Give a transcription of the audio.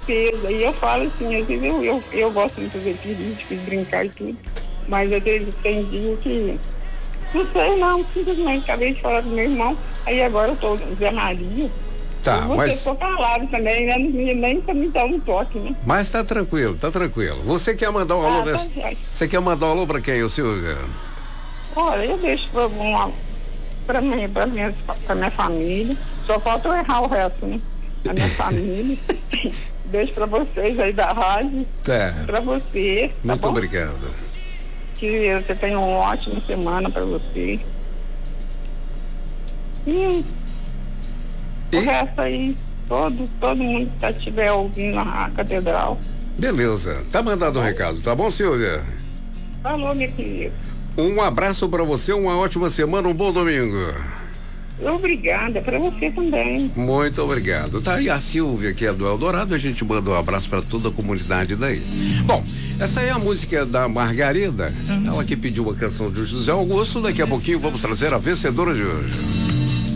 tristeza. E eu falo assim, às vezes eu gosto de fazer política, de brincar e tudo. Mas às vezes tem dia que, não sei não, simplesmente acabei de falar do meu irmão, aí agora eu tô Zé Maria. Tá, você mas... ficou calado também, né? Nem pra me dar um toque, né? Mas tá tranquilo, tá tranquilo. Você quer mandar um alô desse... Você quer mandar um alô pra quem, o Silvia? Olha, eu deixo pra minha família. Só falta eu errar o resto, né? A minha família. Deixo pra vocês aí da rádio. Tá. Pra você. Tá Muito bom? obrigado. Que você tenha uma ótima semana pra você. E o resto aí, todo mundo que estiver ouvindo a catedral. Beleza, tá mandado o recado, tá bom, Silvia? Falou, minha querida. Um abraço pra você, uma ótima semana, um bom domingo. Obrigada, pra você também. Muito obrigado. Tá aí a Silvia, que é do Eldorado, a gente manda um abraço pra toda a comunidade daí. Bom, essa aí é a música da Margarida, ela que pediu uma canção de José Augusto, daqui a pouquinho vamos trazer a vencedora de hoje.